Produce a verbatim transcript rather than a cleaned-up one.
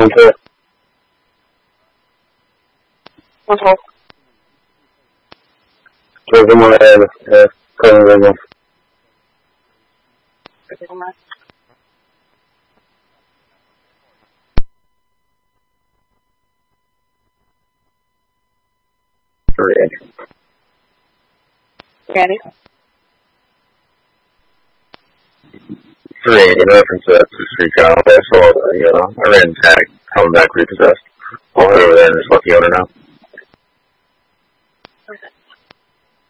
Okay. Okay. Todo mundo é, é, como vemos. Ready. Ready? Three, in reference to that street channel, I saw, you know, I ran tag, coming back repossessed. I'll head over there and just let the owner know.